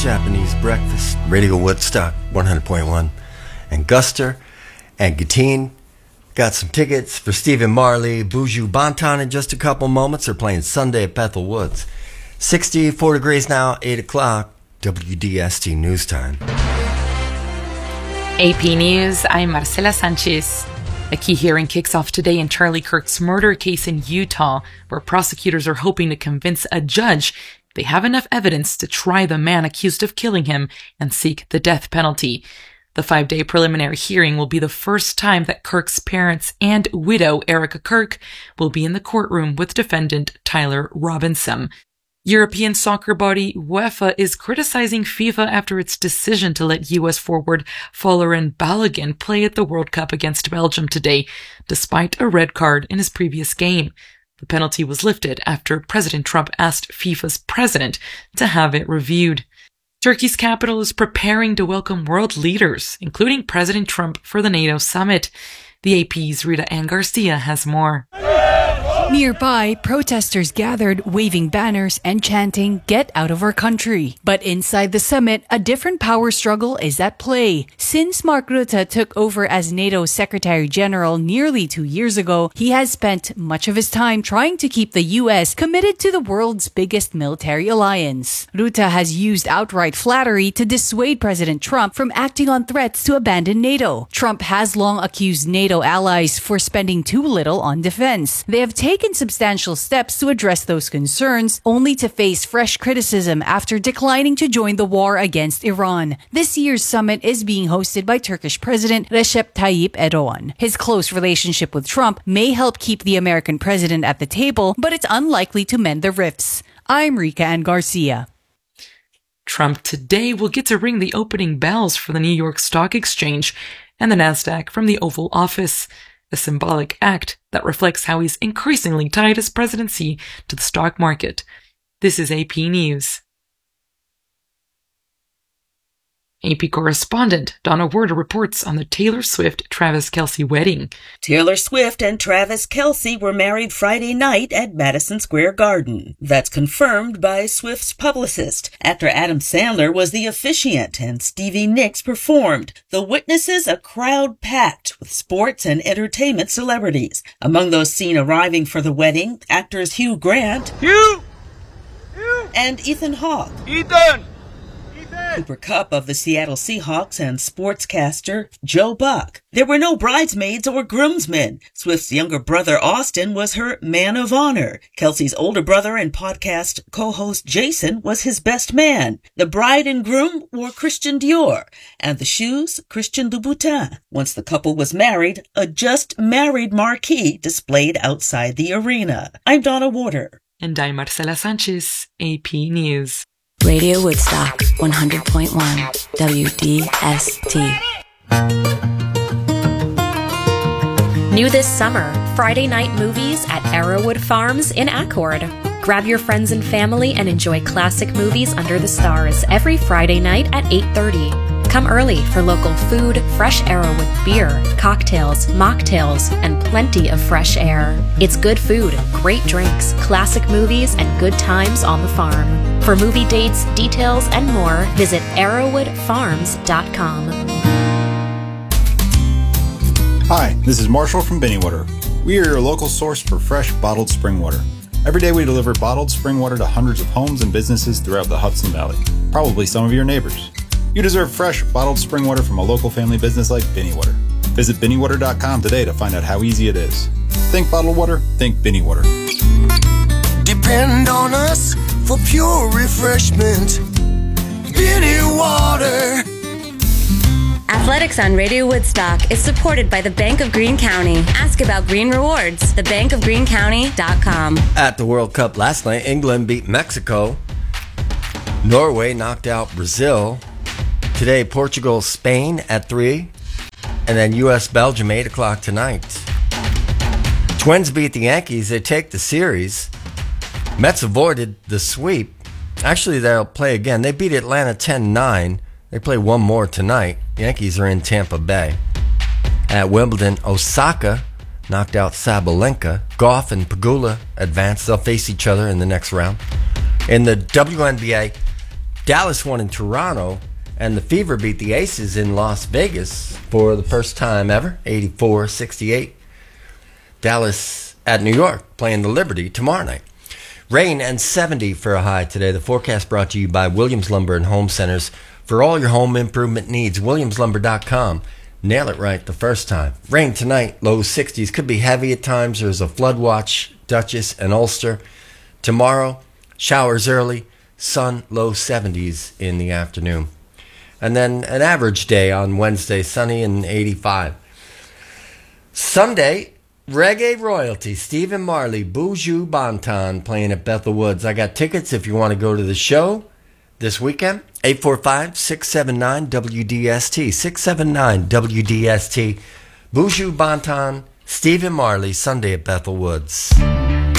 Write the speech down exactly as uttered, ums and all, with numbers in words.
Japanese Breakfast, Radio Woodstock one hundred point one, and Guster and Gatine. Got some tickets for Stephen Marley, Buju Banton in just a couple moments. They're playing Sunday at Bethel Woods. sixty-four degrees now, eight o'clock, W D S T News Time. A P News, I'm Marcela Sanchez. A key hearing kicks off today in Charlie Kirk's murder case in Utah, where prosecutors are hoping to convince a judge they have enough evidence to try the man accused of killing him and seek the death penalty. The five-day preliminary hearing will be the first time that Kirk's parents and widow, Erica Kirk, will be in the courtroom with defendant Tyler Robinson. European soccer body UEFA is criticizing FIFA after its decision to let U S forward Folarin Balogun play at the World Cup against Belgium today, despite a red card in his previous game. The penalty was lifted after President Trump asked FIFA's president to have it reviewed. Turkey's capital is preparing to welcome world leaders, including President Trump, for the NATO summit. The A P's Rita Ann Garcia has more. Nearby, protesters gathered, waving banners and chanting, "Get out of our country." But inside the summit, a different power struggle is at play. Since Mark Rutte took over as NATO Secretary General nearly two years ago, he has spent much of his time trying to keep the U S committed to the world's biggest military alliance. Rutte has used outright flattery to dissuade President Trump from acting on threats to abandon NATO. Trump has long accused NATO allies for spending too little on defense. They have taken taken substantial steps to address those concerns, only to face fresh criticism after declining to join the war against Iran. This year's summit is being hosted by Turkish President Recep Tayyip Erdogan. His close relationship with Trump may help keep the American president at the table, but it's unlikely to mend the rifts. I'm Rika Ann Garcia. Trump today will get to ring the opening bells for the New York Stock Exchange and the NASDAQ from the Oval Office. A symbolic act that reflects how he's increasingly tied his presidency to the stock market. This is A P News. A P correspondent Donna Werder reports on the Taylor Swift-Travis Kelce wedding. Taylor Swift and Travis Kelce were married Friday night at Madison Square Garden. That's confirmed by Swift's publicist. Actor Adam Sandler was the officiant and Stevie Nicks performed. The witnesses a crowd packed with sports and entertainment celebrities. Among those seen arriving for the wedding, actors Hugh Grant Hugh! Hugh! and Ethan Hawke. Ethan! Cooper Kupp of the Seattle Seahawks and sportscaster Joe Buck. There were no bridesmaids or groomsmen. Swift's younger brother Austin was her man of honor. Kelce's older brother and podcast co-host Jason was his best man. The bride and groom wore Christian Dior, and the shoes Christian Louboutin. Once the couple was married, a just married marquee displayed outside the arena. I'm Donna Werder. And I'm Marcela Sanchez, A P News. Radio Woodstock one hundred point one W D S T. New this summer, Friday night movies at Arrowwood Farms in Accord. Grab your friends and family and enjoy classic movies under the stars every Friday night at eight thirty. Come early for local food, fresh Arrowwood beer, cocktails, mocktails, and plenty of fresh air. It's good food, great drinks, classic movies, and good times on the farm. For movie dates, details, and more, visit arrowwood farms dot com. Hi, this is Marshall from Binnywater. We are your local source for fresh bottled spring water. Every day we deliver bottled spring water to hundreds of homes and businesses throughout the Hudson Valley, probably some of your neighbors. You deserve fresh, bottled spring water from a local family business like Binnywater. Visit binnywater dot com today to find out how easy it is. Think bottled water, think Binnywater. Depend on us for pure refreshment. Binnywater. Athletics on Radio Woodstock is supported by the Bank of Greene County. Ask about Green Rewards. the bank of greene county dot com. At the World Cup last night, England beat Mexico. Norway knocked out Brazil. Today, Portugal, Spain at three. And then U S Belgium, eight o'clock tonight. Twins beat the Yankees. They take the series. Mets avoided the sweep. Actually, they'll play again. They beat Atlanta ten nine. They play one more tonight. Yankees are in Tampa Bay. At Wimbledon, Osaka knocked out Sabalenka. Goff and Pegula advance. They'll face each other in the next round. In the W N B A, Dallas won in Toronto, and the Fever beat the Aces in Las Vegas for the first time ever, eighty-four sixty-eight. Dallas at New York playing the Liberty tomorrow night. Rain and seventy for a high today. The forecast brought to you by Williams Lumber and Home Centers. For all your home improvement needs, williams lumber dot com. Nail it right the first time. Rain tonight, low sixties. Could be heavy at times. There's a flood watch, Dutchess and Ulster. Tomorrow, showers early, sun, low seventies in the afternoon. And then an average day on Wednesday, sunny and eighty-five. Sunday, reggae royalty, Stephen Marley, Buju Banton playing at Bethel Woods. I got tickets if you want to go to the show this weekend. eight four five, six seven nine, W D S T. six seven nine W D S T. Buju Banton, Stephen Marley, Sunday at Bethel Woods.